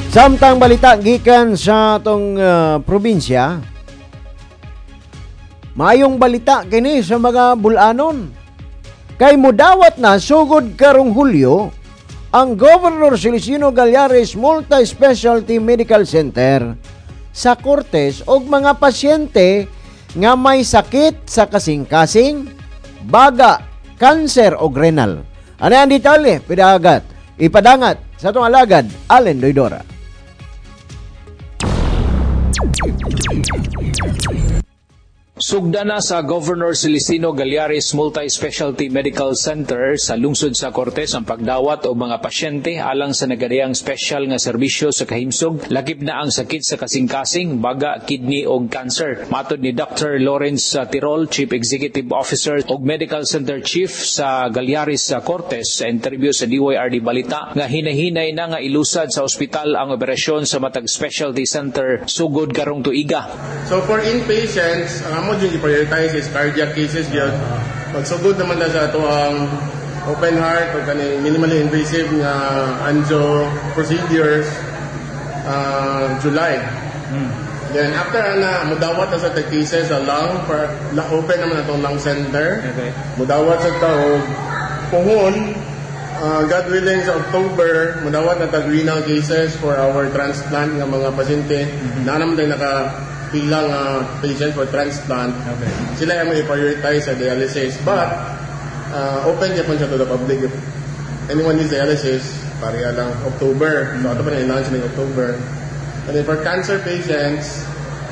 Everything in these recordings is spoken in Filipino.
Samtang balita gikan sa atong probinsya, mayong balita kini sa mga bulanon. Kay mudawat na sugod karong Hulyo ang Governor Celestino Gallares Multi-Specialty Medical Center sa Cortes og mga pasyente nga may sakit sa kasing-kasing, baga, kanser o renal. Ano ang detalye? Ipadangat sa atong alagad, Allen Doydora. Sugda na sa Governor Celestino Gallares Multi-Specialty Medical Center sa lungsod sa Cortes ang pagdawat o mga pasyente alang sa nagadayang special nga serbisyo sa kahimsog, lakip na ang sakit sa kasing-kasing, baga, kidney o cancer. Matod ni Dr. Lawrence Tirol, Chief Executive Officer o Medical Center Chief sa Gallares sa Cortes, sa interview sa DYRD Balita nga hinahinay na nga ilusad sa ospital ang operasyon sa matag specialty center sugod karong tuiga. So for inpatients, ang yung i-prioritize is cardiac cases yun. Magsugod naman na sa ito ang open heart o kaning minimally invasive nga angio procedures July. Then after mudawat na sa the cases sa lung, open naman na itong lung center. Okay. Mudawat sa ito puhon, God willing sa October, mudawat na renal cases for our transplant ng mga pasyente. Na naman tayo pilang patient for transplant. Okay. Sila yung i-prioritize sa dialysis. But, open niya po siya to the public. If anyone needs dialysis, pariya lang October. So, ito pa na i-launch ng October. And then for cancer patients,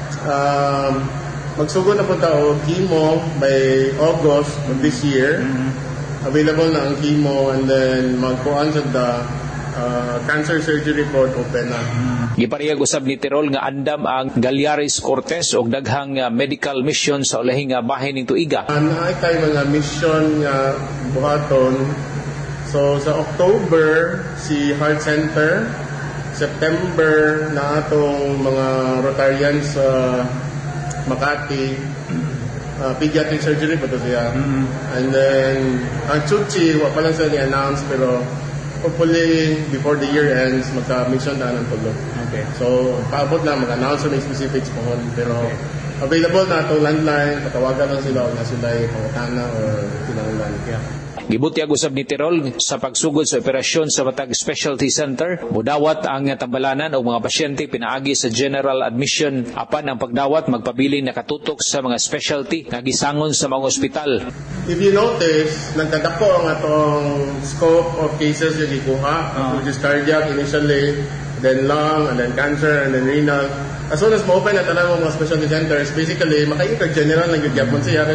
magsugod na po tayo chemo by August of this year. Available na ang chemo and then magpuan sa cancer surgery report open na. Giparehag usab ni Tirol nga andam ang Gallares Cortes og daghang medical mission sa ulahing bahin ning tuiga. Naay kay mga mission nga buhaton. So sa October si Heart Center, September na atong mga Rotarians sa Makati, pediatric surgery pa to siya. And then ang Chuchi wa pa lang sila ni-announce pero hopefully before the year ends magka-mission na ng tulo. Okay. So paabot na mag-announce ng specifics po pero available na itong landline, patawagan lang sila na sila ay pangutana or kinahanglan. Gibutyag usab ni Tirol sa pagsugod sa operasyon sa matag specialty center, mudawat ang tambalanan og mga pasyente pinaagi sa general admission apan ang pagdawat magpabiling nakatutok sa mga specialty nga gisangon sa mga ospital. If you notice, nagkadako ang atong scope of cases nga gikuha, which is cardiac initially, then lung, and then cancer, and then renal. As soon as ma-open na tanan mga specialty centers, basically makaingkag general lang gyapon siya.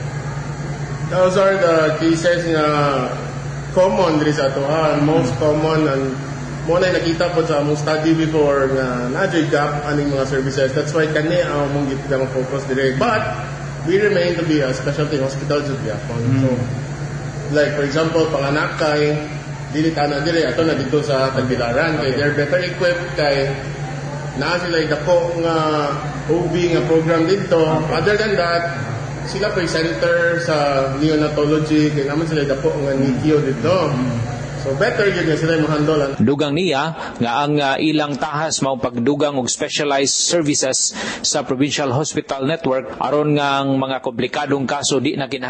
Those are the cases nga common diri sa atohan, most common and mo na nakita po sa among study before nga na-joy gap aning mga services. That's why kani ang among gitang focus diri. But we remain to be a specialty hospital sa Japon. So like for example, panganak kay dili ato na dito sa Tagbilaran kay they're better equipped kay na sila dako nga OB nga program dito. Other than that, sila pa center sa neonatology kaya naman sila dapo nga NICU dito. So better yun nga sila mahandol. Dugang niya nga ang ilang tahas mao pagdugang og specialized services sa Provincial Hospital Network aron nga ang mga komplikadong kaso di na